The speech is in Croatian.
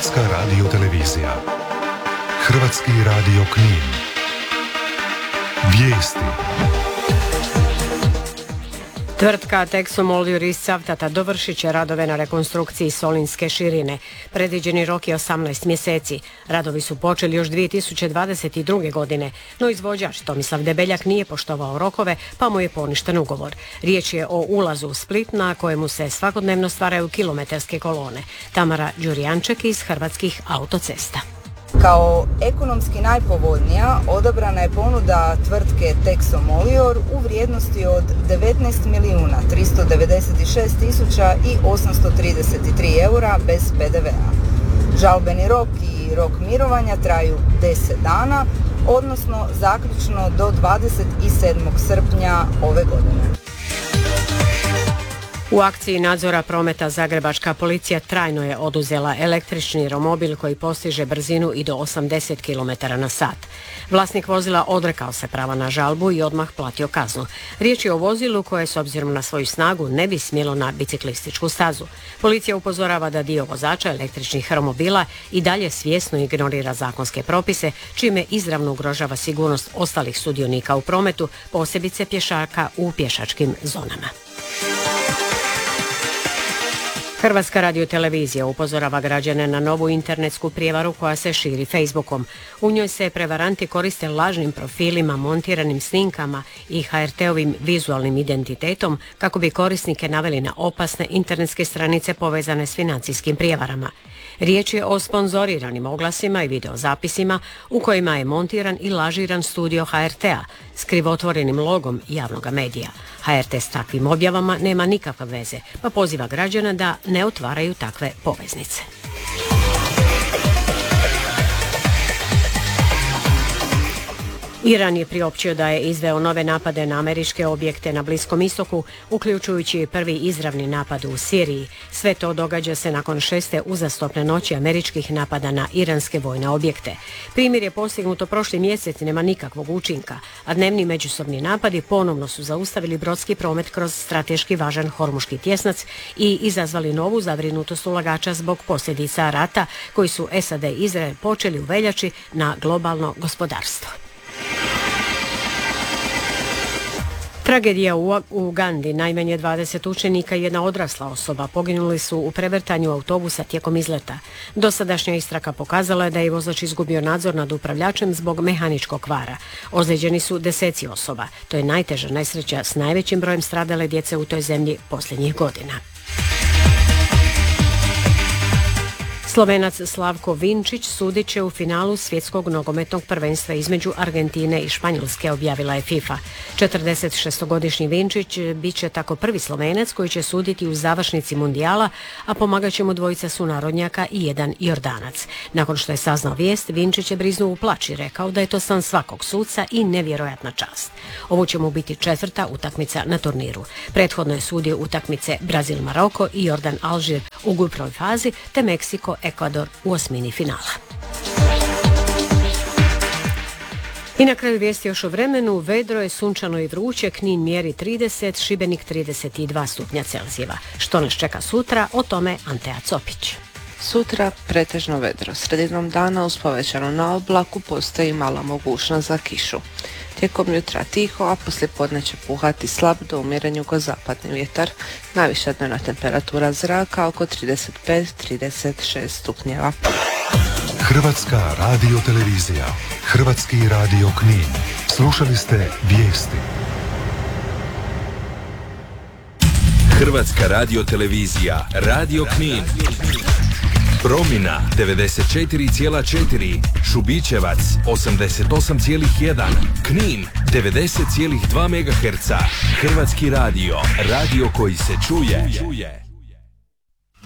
Hrvatska radiotelevizija. Hrvatski radio Knin. Vijesti. Tvrtka Texo Molir iz Cavtata dovršit će radove na rekonstrukciji Solinske širine. Predviđeni rok je 18 mjeseci. Radovi su počeli još 2022. godine, no izvođač Tomislav Debeljak nije poštovao rokove, pa mu je poništen ugovor. Riječ je o ulazu u Split na kojemu se svakodnevno stvaraju kilometarske kolone. Tamara Đurijanček iz Hrvatskih autocesta. Kao ekonomski najpovoljnija odabrana je ponuda tvrtke Texo Molir u vrijednosti od 19.396.833 eura bez PDV-a. Žalbeni rok i rok mirovanja traju 10 dana, odnosno zaključno do 27. srpnja ove godine. U akciji nadzora prometa zagrebačka policija trajno je oduzela električni romobil koji postiže brzinu i do 80 km/h. Vlasnik vozila odrekao se prava na žalbu i odmah platio kaznu. Riječ je o vozilu koje s obzirom na svoju snagu ne bi smjelo na biciklističku stazu. Policija upozorava da dio vozača električnih romobila i dalje svjesno ignorira zakonske propise, čime izravno ugrožava sigurnost ostalih sudionika u prometu, posebice pješaka u pješačkim zonama. Hrvatska radiotelevizija upozorava građane na novu internetsku prijevaru koja se širi Facebookom. U njoj se prevaranti koriste lažnim profilima, montiranim snimkama i HRT-ovim vizualnim identitetom kako bi korisnike naveli na opasne internetske stranice povezane s financijskim prijevarama. Riječ je o sponzoriranim oglasima i videozapisima u kojima je montiran i lažiran studio HRT-a s krivotvorenim logom javnog medija. HRT s takvim objavama nema nikakve veze, pa poziva građana da ne otvaraju takve poveznice. Iran je priopćio da je izveo nove napade na američke objekte na Bliskom istoku, uključujući prvi izravni napad u Siriji. Sve to događa se nakon 6. uzastopne noći američkih napada na iranske vojne objekte. Primjer je postignuto prošli mjesec i nema nikakvog učinka, a dnevni međusobni napadi ponovno su zaustavili brodski promet kroz strateški važan Hormuški tjesnac i izazvali novu zabrinutost ulagača zbog posljedica rata koji su SAD i Izrael počeli u veljači na globalno gospodarstvo. Tragedija u Ugandi, najmanje 20 učenika i jedna odrasla osoba poginuli su u prevrtanju autobusa tijekom izleta. Dosadašnja istraga pokazala je da je vozač izgubio nadzor nad upravljačem zbog mehaničkog kvara. Ozlijeđeni su deseci osoba. To je najteža nesreća s najvećim brojem stradale djece u toj zemlji posljednjih godina. Slovenac Slavko Vinčić sudit će u finalu svjetskog nogometnog prvenstva između Argentine i Španjolske, objavila je FIFA. 46-godišnji Vinčić bit će tako prvi Slovenac koji će suditi u završnici mundijala, a pomagat će mu dvojica sunarodnjaka i jedan Jordanac. Nakon što je saznao vijest, Vinčić je briznuo u plač i rekao da je to san svakog suca i nevjerojatna čast. Ovo će mu biti 4. utakmica na turniru. Prethodno je sudio utakmice Brazil-Maroko i Jordan-Alžir u grupnoj fazi, te Meksiko-Ekvador u osmini finala. I na kraju vijesti još o vremenu. Vedro je, sunčano i vruće, Knin mjeri 30, Šibenik 32 stupnja Celzijeva. Što nas čeka sutra, o tome Antea Copić. Sutra pretežno vedro. Sredinom dana uz povećanu na oblaku postoji mala mogućnost za kišu. Tijekom jutra tiho, a poslijepodne će puhati slab do umjeren jugozapadni vjetar. Najviša dnevna temperatura zraka oko 35-36 stupnjeva. Hrvatska radiotelevizija. Hrvatski radio Knin. Slušali ste vijesti. Hrvatska radiotelevizija. Radio Knin. Promina 94,4, Šubićevac 88,1, Knin 90,2 MHz. Hrvatski radio, radio koji se čuje.